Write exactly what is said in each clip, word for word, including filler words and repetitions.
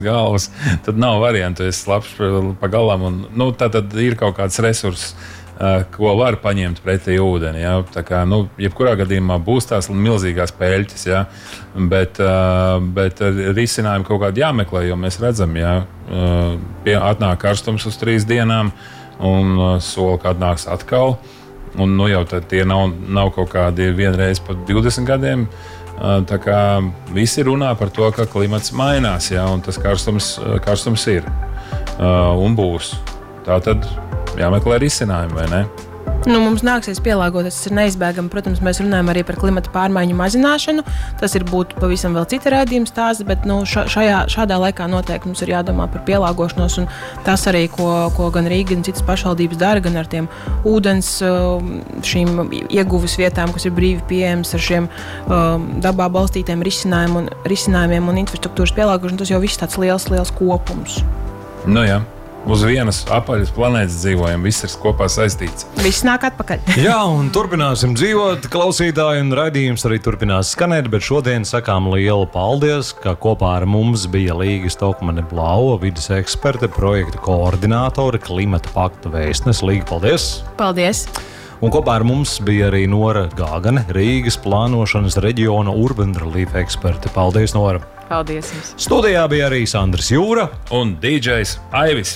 galvas, tad nav variantu, es slapš pa galām, un, nu, tā tad ir kaut kāds resurss, uh, ko var paņemt pretī ūdeni, ja? Tā kā, nu, jebkurā gadījumā būs tās milzīgās peļķes, ja? bet, uh, bet risinājumi kaut kādi jāmeklē, jo mēs redzam, ja? uh, pie, atnāk karstums uz trīs dienām, un uh, sola, ka atnāks atkal, un nu, jau tie nav, nav kaut kādi vienreiz pat divdesmit gadiem. Tā kā visi runā par to, ka klimats mainās, ja, un tas karstums, karstums ir uh, un būs. Tā tad jāmeklē risinājumi, vai ne? Nu, mums nāksies pielāgoties, tas ir neizbēgami. Protams, mēs runājam arī par klimata pārmaiņu mazināšanu. Tas ir būtu pavisam vēl cita raidījuma stāsts, bet nu, šajā, šādā laikā noteikti mums ir jādomā par pielāgošanos. Un tas arī, ko, ko gan Rīga, gan citas pašvaldības dara, gan ar tiem ūdens šīm ieguves vietām, kas ir brīvi pieejams, ar šiem um, dabā balstītiem risinājumiem un, risinājumiem un infrastruktūras pielāgošanu. Tas jau viss tāds liels, liels kopums. Nu jā. Uz vienas apaļas planētas dzīvojam, viss ir kopā saistīts. Viss nāk atpakaļ. Jā, un turpināsim dzīvot, klausītāji, un raidījums arī turpinās skanēt, bet šodien sakām lielu paldies, ka kopā ar mums bija Līga Stokmane Blau, vides eksperte, projekta koordinātore, klimata pakta vēstnes. Līga, paldies! Paldies! Un kopā ar mums bija arī Nora Gāgane, Rīgas plānošanas reģiona urban relief eksperte. Paldies, Nora! Paldies jums! Studijā bija arī Sandrs Jūra un dīdžejs Aivis.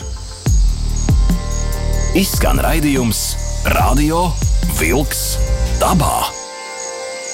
Izskan raidījums Radio Vilks dabā.